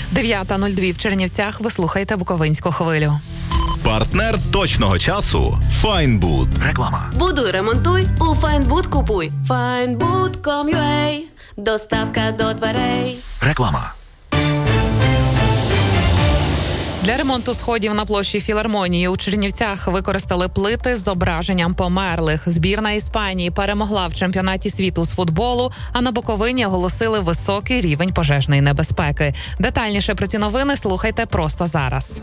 9:02 в Чернівцях. Ви слухаєте Буковинську хвилю. Партнер точного часу – Файнбуд. Реклама. Будуй, ремонтуй, у Файнбуд купуй. Findbood.com.ua. Доставка до дверей. Реклама. Для ремонту сходів на площі Філармонії у Чернівцях використали плити з зображенням померлих. Збірна Іспанії перемогла в чемпіонаті світу з футболу, а на Буковині оголосили високий рівень пожежної небезпеки. Детальніше про ці новини слухайте просто зараз.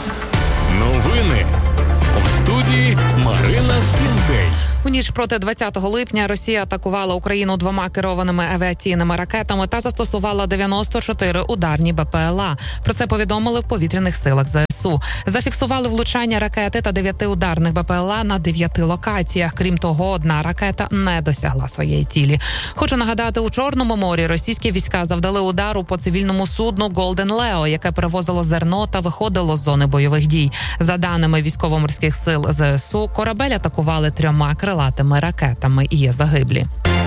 Новини. В студії Марина Склінтей. У ніч проти 20 липня Росія атакувала Україну 2 керованими авіаційними ракетами та застосувала 94 ударні БПЛА. Про це повідомили в повітряних силах ЗСУ. Зафіксували влучання ракети та 9 ударних БПЛА на 9 локаціях. Крім того, одна ракета не досягла своєї цілі. Хочу нагадати, у Чорному морі російські війська завдали удару по цивільному судну «Голден Лео», яке перевозило зерно та виходило з зони бойових дій. За даними військово-морських сил ЗСУ, корабель атакували 3 крилатими ракетами і є загиблі.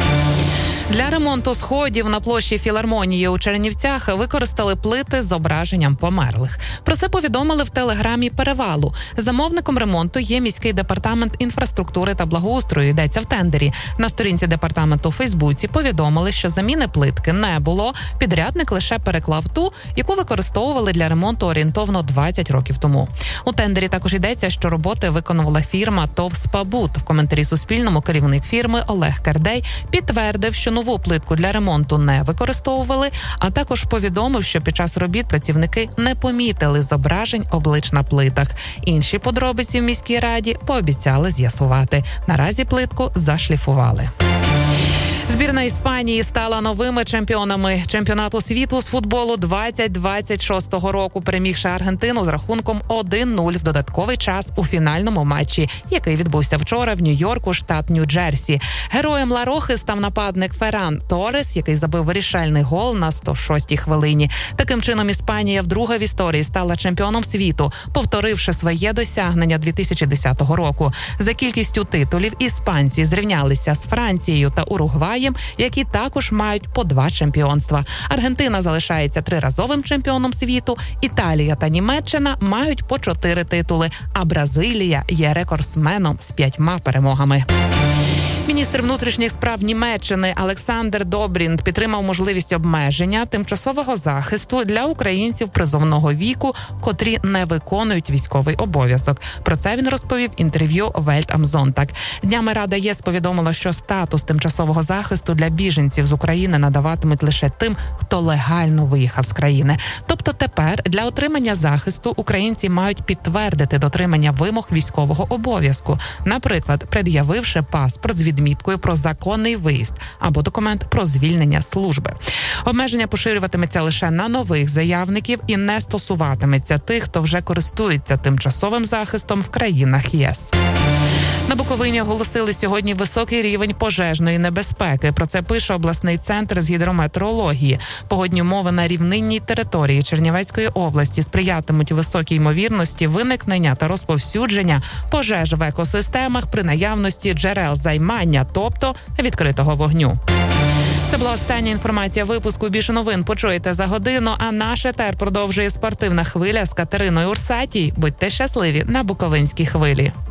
Для ремонту сходів на площі Філармонії у Чернівцях використали плити з зображенням померлих. Про це повідомили в телеграмі «Перевалу». Замовником ремонту є міський департамент інфраструктури та благоустрою, йдеться в тендері. На сторінці департаменту у Фейсбуці повідомили, що заміни плитки не було. Підрядник лише переклав ту, яку використовували для ремонту орієнтовно 20 років тому. У тендері також йдеться, що роботи виконувала фірма ТОВ «Спабут». В коментарі Суспільному керівник фірми Олег Кердей підтвердив, що нову плитку для ремонту не використовували, а також повідомив, що під час робіт працівники не помітили зображень облич на плитах. Інші подробиці в міській раді пообіцяли з'ясувати. Наразі плитку зашліфували. Збірна Іспанії стала новими чемпіонами чемпіонату світу з футболу 2026 року, перемігши Аргентину з рахунком 1-0 в додатковий час у фінальному матчі, який відбувся вчора в Нью-Йорку, штат Нью-Джерсі. Героєм Ла Рохи став нападник Ферран Торрес, який забив вирішальний гол на 106-й хвилині. Таким чином, Іспанія вдруге в історії стала чемпіоном світу, повторивши своє досягнення 2010 року. За кількістю титулів іспанці зрівнялися з Францією та Уругваєм, які також мають по 2 чемпіонства. Аргентина залишається 3-разовим чемпіоном світу, Італія та Німеччина мають по 4 титули, а Бразилія є рекордсменом з 5 перемогами. Міністр внутрішніх справ Німеччини Олександр Добрінд підтримав можливість обмеження тимчасового захисту для українців призовного віку, котрі не виконують військовий обов'язок. Про це він розповів в інтерв'ю Welt am Sonntag. Днями Рада ЄС повідомила, що статус тимчасового захисту для біженців з України надаватимуть лише тим, хто легально виїхав з країни. Тобто тепер для отримання захисту українці мають підтвердити дотримання вимог військового обов'язку, наприклад, пред'явивши паспорт з відміткою про законний виїзд або документ про звільнення з служби. Обмеження поширюватиметься лише на нових заявників і не стосуватиметься тих, хто вже користується тимчасовим захистом в країнах ЄС. На Буковині оголосили сьогодні високий рівень пожежної небезпеки. Про це пише обласний центр з гідрометеорології. Погодні умови на рівнинній території Чернівецької області сприятимуть високій ймовірності виникнення та розповсюдження пожеж в екосистемах при наявності джерел займання, тобто відкритого вогню. Це була остання інформація випуску. Більше новин почуєте за годину, а наш етер продовжує спортивна хвиля з Катериною Урсатій. Будьте щасливі на Буковинській хвилі.